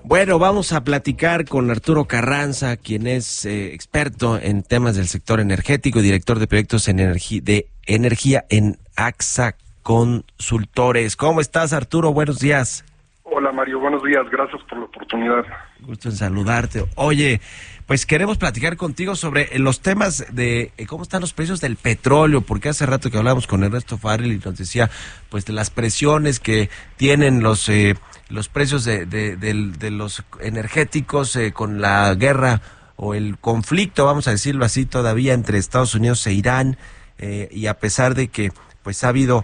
Bueno, vamos a platicar con Arturo Carranza, quien es experto en temas del sector energético y director de proyectos de energía en AXA Consultores. ¿Cómo estás, Arturo? Buenos días. Hola, Mario. Buenos días. Gracias por la oportunidad. Gusto en saludarte. Oye, pues queremos platicar contigo sobre los temas de cómo están los precios del petróleo, porque hace rato que hablábamos con Ernesto Farrell y nos decía pues de las presiones que tienen los precios de los energéticos con la guerra o el conflicto, vamos a decirlo así, todavía entre Estados Unidos e Irán, y a pesar de que pues ha habido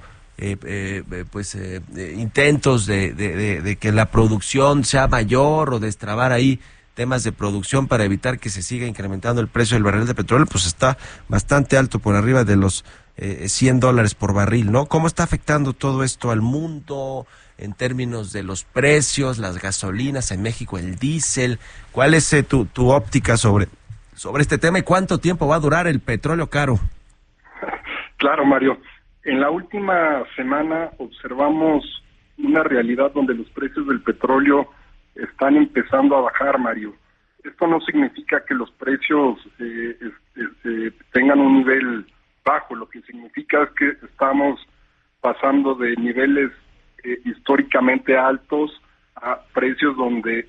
intentos de que la producción sea mayor o destrabar ahí temas de producción para evitar que se siga incrementando el precio del barril de petróleo, pues está bastante alto, por arriba de los $100 por barril, ¿no? ¿Cómo está afectando todo esto al mundo en términos de los precios, las gasolinas en México, el diésel? ¿Cuál es tu óptica sobre este tema y cuánto tiempo va a durar el petróleo caro? Claro, Mario. En la última semana observamos una realidad donde los precios del petróleo están empezando a bajar, Mario. Esto no significa que los precios tengan un nivel bajo. Lo que significa es que estamos pasando de niveles históricamente altos a precios donde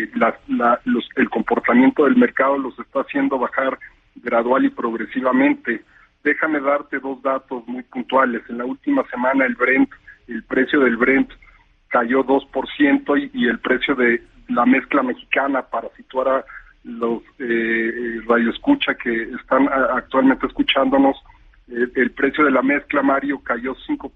el comportamiento del mercado los está haciendo bajar gradual y progresivamente. Déjame darte dos datos muy puntuales. En la última semana el precio del Brent cayó 2% y el precio de la mezcla mexicana, para situar a los radioescucha que están actualmente escuchándonos, el precio de la mezcla, Mario, cayó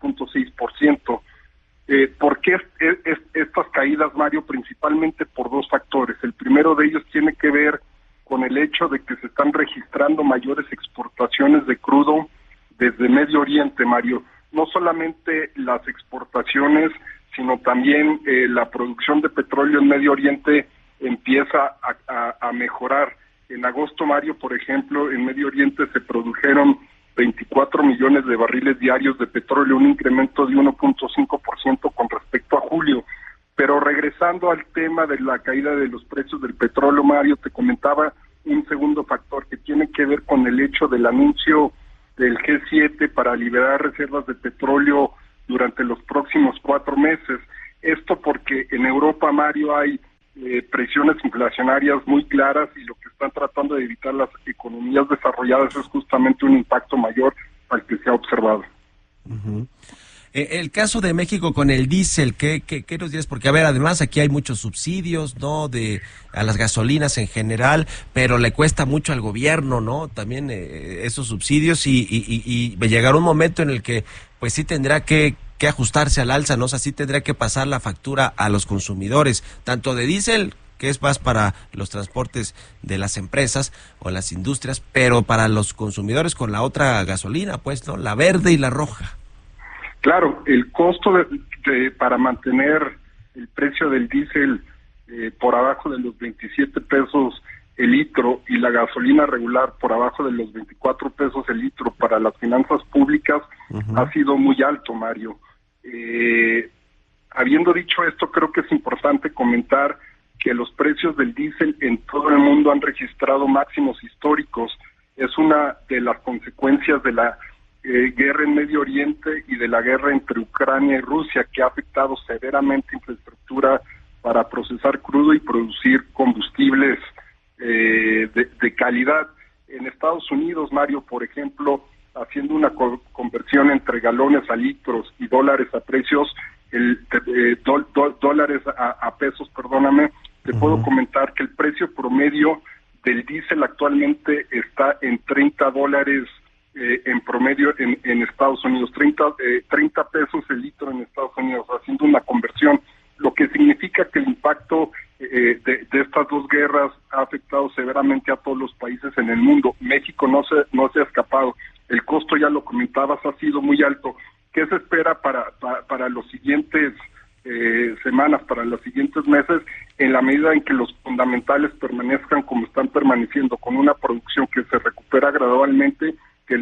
5.6%. ¿Por qué estas caídas, Mario? Principalmente por dos factores. El primero de ellos tiene que ver con el hecho de que se están registrando mayores exportaciones de crudo desde Medio Oriente, Mario. No solamente las exportaciones, sino también la producción de petróleo en Medio Oriente empieza a mejorar. En agosto, Mario, por ejemplo, en Medio Oriente se produjeron 24 millones de barriles diarios de petróleo, un incremento de 1.5% con respecto a julio. Pero regresando al tema de la caída de los precios del petróleo, Mario, te comentaba un segundo factor que tiene que ver con el hecho del anuncio del G7 para liberar reservas de petróleo durante los próximos 4 meses. Esto porque en Europa, Mario, hay presiones inflacionarias muy claras y lo que están tratando de evitar las economías desarrolladas es justamente un impacto mayor al que se ha observado. Uh-huh. El caso de México con el diésel, ¿qué nos dices? Porque, a ver, además aquí hay muchos subsidios, ¿no? A las gasolinas en general, pero le cuesta mucho al gobierno, ¿no? También esos subsidios y llegará un momento en el que, pues sí tendrá que ajustarse al alza, ¿no? O sea, sí tendrá que pasar la factura a los consumidores, tanto de diésel, que es más para los transportes de las empresas o las industrias, pero para los consumidores con la otra gasolina, pues, ¿no? La verde y la roja. Claro, el costo para mantener el precio del diésel por abajo de los 27 pesos el litro y la gasolina regular por abajo de los 24 pesos el litro para las finanzas públicas uh-huh. ha sido muy alto, Mario. Habiendo dicho esto, creo que es importante comentar que los precios del diésel en todo el mundo han registrado máximos históricos. Es una de las consecuencias de la guerra en Medio Oriente y de la guerra entre Ucrania y Rusia, que ha afectado severamente infraestructura para procesar crudo y producir combustibles de calidad. En Estados Unidos, Mario, por ejemplo, haciendo una conversión entre galones a litros y dólares a precios, dólares a pesos, perdóname, te uh-huh. puedo comentar que el precio promedio del diésel actualmente está en $30 en promedio en Estados Unidos, 30 pesos el litro en Estados Unidos, haciendo una conversión, lo que significa que el impacto de estas dos guerras ha afectado severamente a todos los países en el mundo. México no se ha escapado. El costo, ya lo comentabas, ha sido muy alto. ¿Qué se espera para los siguientes semanas, para los siguientes meses, en la medida en que los fundamentales permanezcan como están permaneciendo, con una producción que se recupera gradualmente